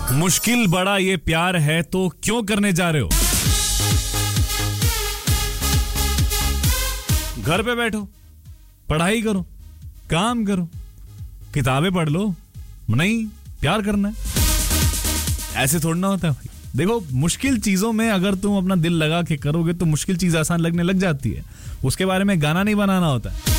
मुश्किल बड़ा ये प्यार है तो क्यों करने जा रहे हो? घर पे बैठो, पढ़ाई करो, काम करो, किताबें पढ़ लो। नहीं, प्यार करना है ऐसे थोड़ा ना होता है भाई। देखो, मुश्किल चीजों में अगर तुम अपना दिल लगा के करोगे तो मुश्किल चीज आसान लगने लग जाती है। उसके बारे में गाना नहीं बनाना होता है।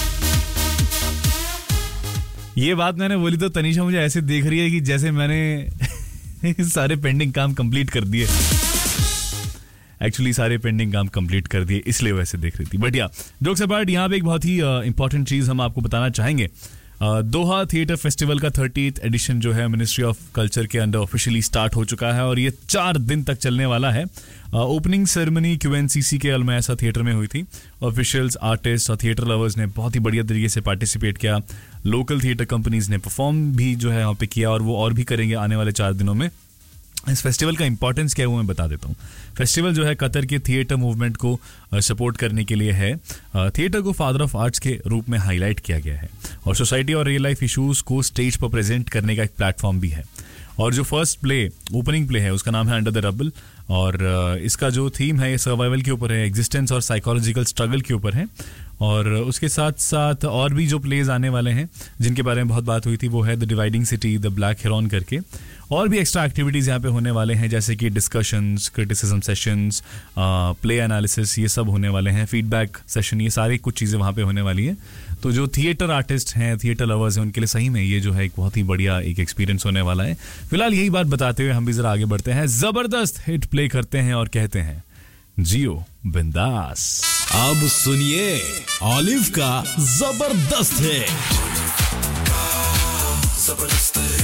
ये बात मैंने बोली तो तनीषा मुझे ऐसे देख रही है कि जैसे मैंने सारे पेंडिंग काम कंप्लीट कर दिए। एक्चुअली सारे पेंडिंग काम कंप्लीट कर दिए, इसलिए वैसे देख रही थी। बट या जोक्स अपार्ट, यहाँ पे एक बहुत ही इंपॉर्टेंट चीज हम आपको बताना चाहेंगे। दोहा थिएटर फेस्टिवल का 30th एडिशन जो है मिनिस्ट्री ऑफ कल्चर के अंडर ऑफिशियली स्टार्ट हो चुका है और ये 4 दिन तक चलने वाला है। ओपनिंग सेरेमनी QNCC के अलमैसा थिएटर में हुई थी। ऑफिशियल्स, आर्टिस्ट और थिएटर लवर्स ने बहुत ही बढ़िया तरीके से पार्टिसिपेट किया। लोकल थिएटर कंपनीज ने परफॉर्म भी जो है यहाँ पे किया और वो और भी करेंगे आने वाले 4 दिनों में। इस फेस्टिवल का इंपॉर्टेंस क्या है वो मैं बता देता हूँ। फेस्टिवल जो है कतर के थिएटर मूवमेंट को सपोर्ट करने के लिए है। थिएटर को फादर ऑफ आर्ट्स के रूप में हाईलाइट किया गया है और सोसाइटी और रियल लाइफ इश्यूज को स्टेज पर प्रेजेंट करने का एक प्लेटफॉर्म भी है। और जो फर्स्ट प्ले, ओपनिंग प्ले है, उसका नाम है अंडर द रबल और इसका जो थीम है ये सर्वाइवल के ऊपर है, एग्जिस्टेंस और साइकोलॉजिकल स्ट्रगल के ऊपर है। और उसके साथ साथ और भी जो प्लेज आने वाले हैं जिनके बारे में बहुत बात हुई थी वो है the dividing city, the black heron करके। और भी एक्स्ट्रा एक्टिविटीज़ यहाँ पे होने वाले हैं जैसे कि discussions, criticism sessions, play analysis, ये सब होने वाले हैं। फीडबैक सेशन, ये सारी कुछ चीज़ें वहाँ पे होने वाली है। तो जो थिएटर आर्टिस्ट हैं, थिएटर लवर्स हैं, उनके लिए सही में ये जो है एक बहुत ही बढ़िया एक एक्सपीरियंस होने वाला है। फिलहाल यही बात बताते हुए हम भी जरा आगे बढ़ते हैं। जबरदस्त हिट प्ले करते हैं और कहते हैं जियो बिंदास। अब सुनिए ऑलिव का जबरदस्त है।